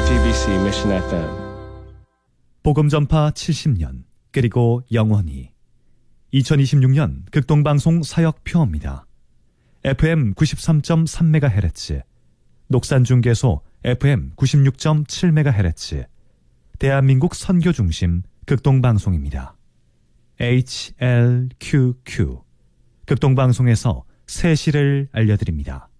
JTBC Mission FM. 복음 전파 70년 그리고 영원히 2026년 극동방송 사역표입니다. FM 93.3MHz, 녹산중계소 FM 96.7MHz, 대한민국 선교중심 극동방송입니다. HLQQ 극동방송에서 새 시를 알려드립니다.